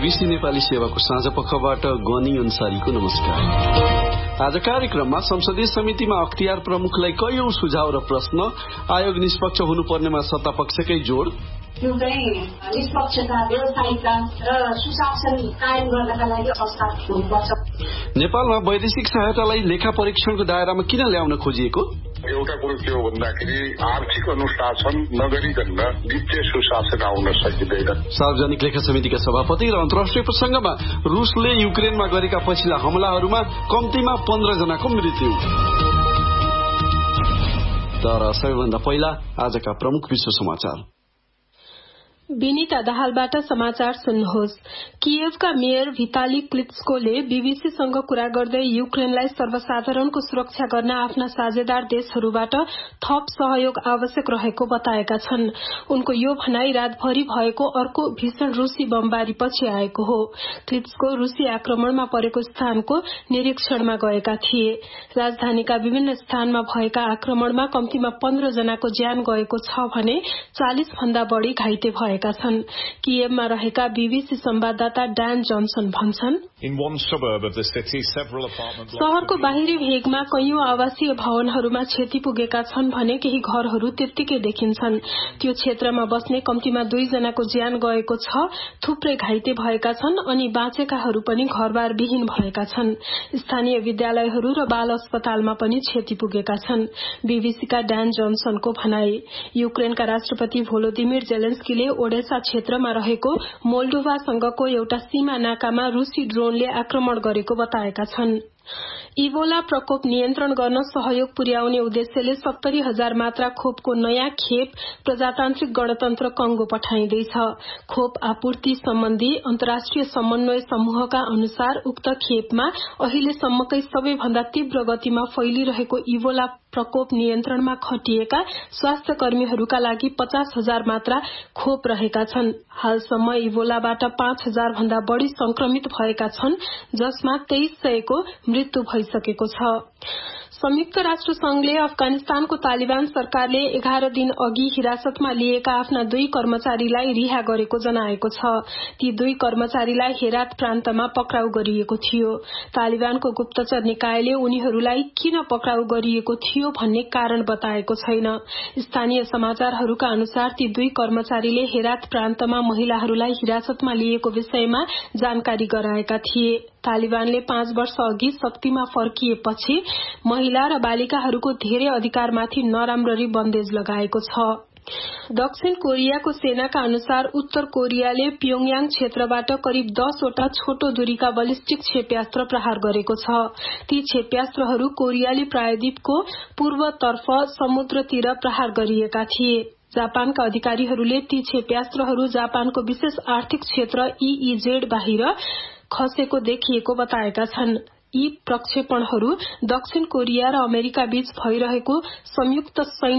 BBC Nepali सेवाको साँझ पखबाट गनी अन्सारीको नमस्कार। आज कार्यक्रममा संसदीय समितिमा अख्तियार प्रमुखलाई कैयौं सुझाव र प्रश्न, आयोग निष्पक्ष हुनुपर्नेमा सत्तापक्षकै जोड, यो चाहिँ निष्पक्षता, व्यवस्थायिकता र सुशासन कायम गर्नका लागि संस्था हुनुपर्छ। नेपालमा वैदेशिक सहायतालाई लेखा परीक्षणको दायरामा किन ल्याउन खोजिएको? एउटा कुरो के हो भन्दाखेरि आर्थिक अनुशासन नगरिकन वित्तीय सुशासन आउन सकिँदैन। सार्वजनिक लेखा समितिका सभापति र अन्तर्राष्ट्रिय प्रसंगमा रुसले युक्रेनमा गरेका पछिल्ला हमलाहरूमा कम्तीमा 15 जनाको मृत्यु। तर सबैभन्दा पहिला आजका प्रमुख विश्व समाचार। विनिता दाहालबाट समाचार सुन्नुहोस्। कियेभका मेयर भिताली क्लित्स्कोले बीबीसीसँग कुरा गर्दै युक्रेनलाई सर्वसाधारणको सुरक्षा गर्न आफ्ना साझेदार देशहरूबाट थप सहयोग आवश्यक रहेको बताएका छन्। उनको यो भनाई रातभरि भएको अर्को भीषण रूसी बमबारीपछि आएको हो। क्लित्स्को रूसी आक्रमणमा परेको स्थानको निरीक्षणमा गएका थिए। राजधानीका विभिन्न स्थानमा भएका आक्रमणमा कम्तीमा 15 जनाको ज्यान गएको छ भने 40 भन्दा बढ़ी घाइते भए। कियेभमा रहेका बीबीसी संवाददाता डैन जनसन भन्छन्, शहरको बाहिरी भेगमा कैयौं आवासीय भवनहरूमा क्षति पुगेका छन् भने केही घरहरू त्यत्तिकै देखिन्छन्। त्यो क्षेत्रमा बस्ने कम्तीमा 2 जनाको ज्यान गएको छ, थुप्रै घाइते भएका छन् अनि बाँचेकाहरू पनि घरबार विहीन भएका छन्। स्थानीय विद्यालयहरू र बाल अस्पतालमा पनि क्षति पुगेका छन्। बीबीसीका डैन जनसनको भनाई। युक्रेनका राष्ट्रपति भोलोदिमिर जेलेन्स्कीले ओडेसा क्षेत्रमा रहेको मोल्डोभासँगको एउटा सीमा नाकामा रूसी ड्रोनले आक्रमण गरेको बताएका छन्। इबोला प्रकोप नियन्त्रण गर्न सहयोग पुर्याउने उद्देश्यले 70,000 मात्रा खोपको नयाँ खेप प्रजातान्त्रिक गणतन्त्र कंगो पठाइँदैछ। खोप आपूर्ति सम्बन्धी अन्तर्राष्ट्रिय समन्वय समूहका अनुसार उक्त खेपमा अहिलेसम्मकै सबैभन्दा तीव्र गतिमा फैलिरहेको इबोला प्रकोप नियन्त्रणमा खटिएका स्वास्थ्य कर्मीहरूका लागि 50,000 मात्रा खोप रहेका छन्। हालसम्म इबोलाबाट 5,000 भन्दा बढ़ी संक्रमित भएका छन्, जसमा 2300 को मृत्यु भइसकेको छ। संयुक्त राष्ट्र संघले अफगानिस्तानको तालिबान सरकारले 11 दिन अघि हिरासतमा लिएका आफ्ना 2 कर्मचारीलाई रिहा गरेको जनाएको छ। ती 2 कर्मचारीलाई हेरात प्रान्तमा पक्राउ गरिएको थियो। तालिबानको गुप्तचर निकायले उनीहरूलाई किन पक्राउ गरिएको थियो भन्ने कारण बताएको छैन। स्थानीय समाचारहरूका अनुसार ती 2 कर्मचारीले हेरात प्रान्तमा महिलाहरूलाई हिरासतमा लिएको विषयमा जानकारी गराएका थिए। तालिबानले 5 वर्ष अघि शक्तिमा फर्किएपछि महिला र बालिकाहरूको धेरै अधिकारमाथि नराम्ररी बन्देज लगाएको छ। दक्षिण कोरियाको सेनाका अनुसार उत्तर कोरियाले प्योङयाङ क्षेत्रबाट करिब 10 वटा छोटो दूरीका बलिस्टिक क्षेप्यास्त्र प्रहार गरेको छ। ती क्षेप्यास्त्रहरू कोरियाली प्रायद्वीपको पूर्वतर्फ समुद्रतिर प्रहार गरिएका थिए। जापानका अधिकारीहरूले ती क्षेप्यास्त्रहरू जापानको विशेष आर्थिक क्षेत्र EEZ बाहिर खसेको देखिएको बताएका छन्। यी प्रक्षेपणहरू दक्षिण कोरिया र अमेरिका बीच भइरहेको संयुक्त